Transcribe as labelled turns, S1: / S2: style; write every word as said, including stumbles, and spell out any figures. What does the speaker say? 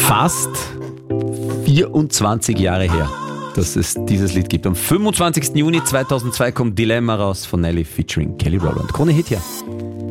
S1: fast vierundzwanzig Jahre her, dass es dieses Lied gibt. Am fünfundzwanzigsten Juni zweitausendzwei kommt Dilemma raus von Nelly featuring Kelly Rowland. Krone Hit hier.